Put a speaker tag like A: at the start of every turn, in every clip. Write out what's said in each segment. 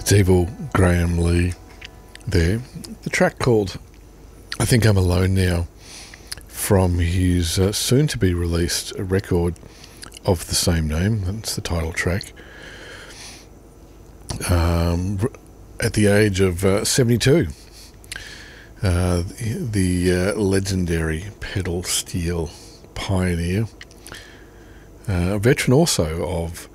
A: Evil Graham Lee there. The track called I Think I'm Alone Now from his soon-to-be released record of the same name. That's the title track. At the age of 72, the legendary pedal steel pioneer, a veteran also of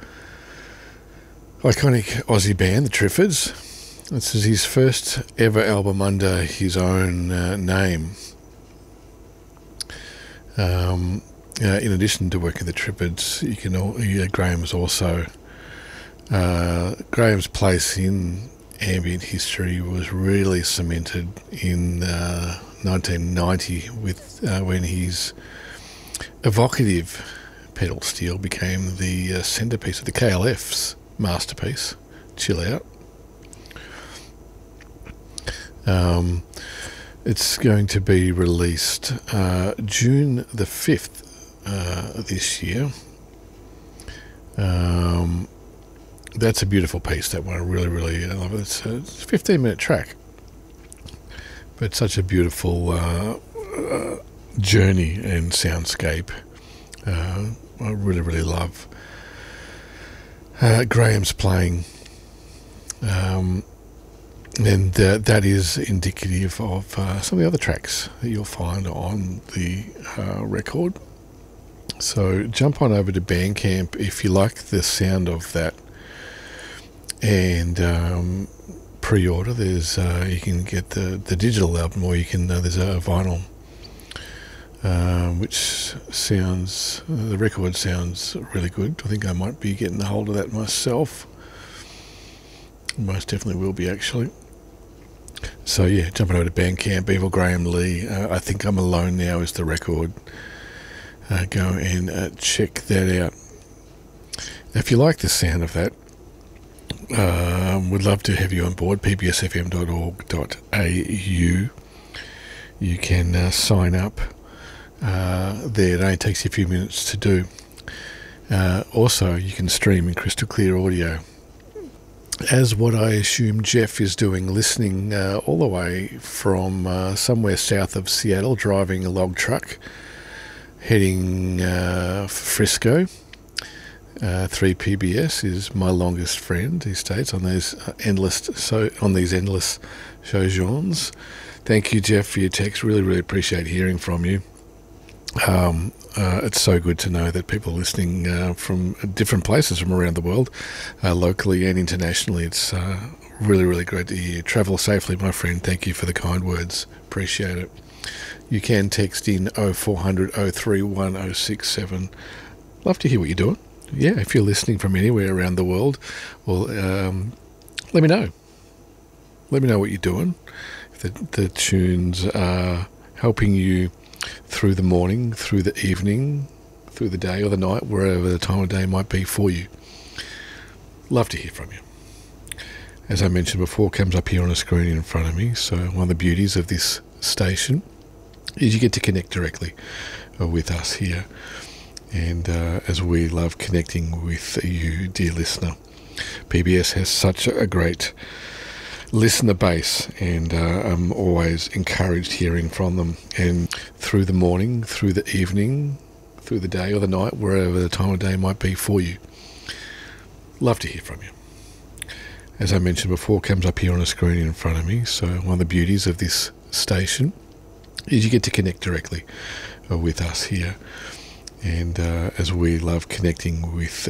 A: iconic Aussie band, the Triffids. This is his first ever album under his own name. In addition to working the Triffids, Graham's also Graham's place in ambient history was really cemented in 1990 with when his evocative pedal steel became the centerpiece of the KLF's masterpiece, Chill Out. It's going to be released June the 5th this year. That's a beautiful piece, that one. I really love it. It's a 15-minute track, but such a beautiful journey and soundscape. I really love Graham's playing, and that is indicative of some of the other tracks that you'll find on the record. So jump on over to Bandcamp if you like the sound of that, and pre-order. There's you can get the digital album, or you can there's a vinyl, which sounds the record sounds really good. I think I might be getting a hold of that myself. Most definitely will be, actually. So yeah, jumping over to Bandcamp, Evil Graham Lee. I Think I'm Alone Now is the record. Go and check that out. If you like the sound of that, we'd love to have you on board. pbsfm.org.au. You can sign up there. It only takes you a few minutes to do. Also, you can stream in crystal clear audio, as what I assume Jeff is doing, listening all the way from somewhere south of Seattle, driving a log truck, heading for Frisco. 3PBS is my longest friend, he states, on these endless shows. Thank you, Jeff, for your text. Really appreciate hearing from you. It's so good to know that people are listening from different places from around the world, locally and internationally. It's really great to hear. Travel safely, my friend. Thank you for the kind words. Appreciate it. You can text in 0400 031 067. Love to hear what you're doing. Yeah, if you're listening from anywhere around the world, well, let me know. Let me know what you're doing. If the tunes are helping you through the morning, through the evening, through the day or the night, wherever the time of day might be for you. Love to hear from you. As I mentioned before, comes up here on a screen in front of me. So one of the beauties of this station is you get to connect directly with us here. And as we love connecting with you, dear listener, PBS has such a great listener base, and I'm always encouraged hearing from them. And through the morning, through the evening, through the day or the night, wherever the time of day might be for you. Love to hear from you. As I mentioned before, comes up here on a screen in front of me. So one of the beauties of this station is you get to connect directly with us here. And as we love connecting with